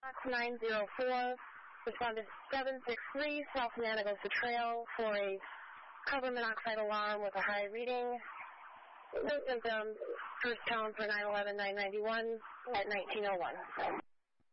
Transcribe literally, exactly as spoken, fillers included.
nine zero four, responded seven six three, South Managosa Trail for a carbon monoxide alarm with a high reading. No symptoms, first tone for nine eleven nine ninety-one at nineteen oh one.